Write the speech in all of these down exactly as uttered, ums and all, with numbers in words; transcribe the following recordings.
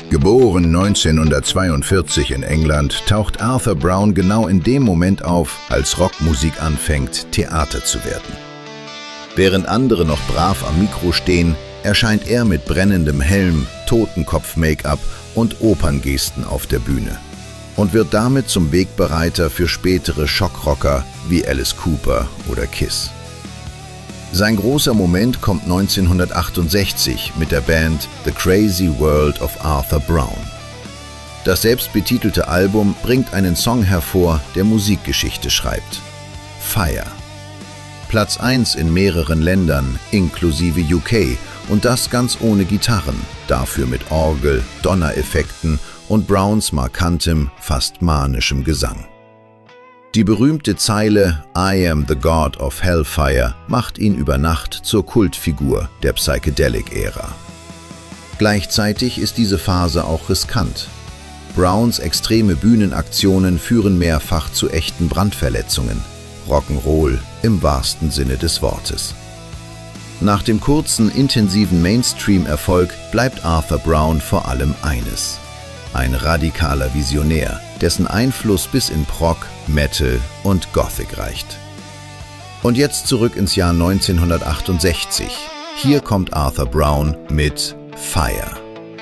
Geboren neunzehnhundertzweiundvierzig in England, taucht Arthur Brown genau in dem Moment auf, als Rockmusik anfängt, Theater zu werden. Während andere noch brav am Mikro stehen, erscheint er mit brennendem Helm, Totenkopf-Make-up und Operngesten auf der Bühne und wird damit zum Wegbereiter für spätere Schockrocker wie Alice Cooper oder Kiss. Sein großer Moment kommt neunzehnhundertachtundsechzig mit der Band The Crazy World of Arthur Brown. Das selbstbetitelte Album bringt einen Song hervor, der Musikgeschichte schreibt: Fire. Platz eins in mehreren Ländern, inklusive U K, und das ganz ohne Gitarren, dafür mit Orgel, Donnereffekten und Browns markantem, fast manischem Gesang. Die berühmte Zeile "I am the God of Hellfire" macht ihn über Nacht zur Kultfigur der Psychedelic-Ära. Gleichzeitig ist diese Phase auch riskant. Browns extreme Bühnenaktionen führen mehrfach zu echten Brandverletzungen. Rock'n'Roll im wahrsten Sinne des Wortes. Nach dem kurzen, intensiven Mainstream-Erfolg bleibt Arthur Brown vor allem eines: ein radikaler Visionär, dessen Einfluss bis in Prog, Metal und Gothic reicht. Und jetzt zurück ins Jahr neunzehnhundertachtundsechzig. Hier kommt Arthur Brown mit Fire.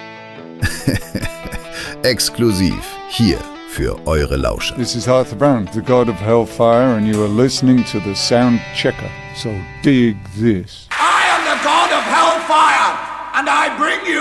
Exklusiv hier für eure Lauscher. This is Arthur Brown, the God of Hellfire, and you are listening to the Sound Checker. So dig this. I am the God of Hellfire, and I bring you